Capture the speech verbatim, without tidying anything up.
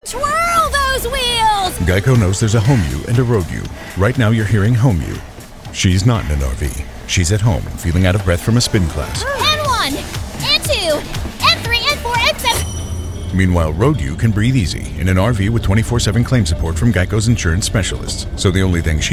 Twirl those wheels! Geico knows there's a home you and a road you. Right now you're hearing home you. She's not in an R V. She's at home and feeling out of breath from a spin class. And one, and two, and three, and four, and seven. Meanwhile, road you can breathe easy in an R V with twenty-four seven claim support from Geico's insurance specialists. So the only thing she